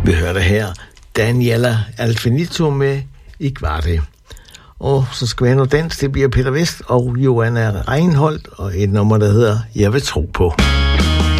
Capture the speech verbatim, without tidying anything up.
Vi hørte her Daniela Alfinito med Iguare. Og så skal vi have noget dans, det bliver Peter Vest og Joanna Reinholdt, og et nummer, der hedder Jeg vil tro på.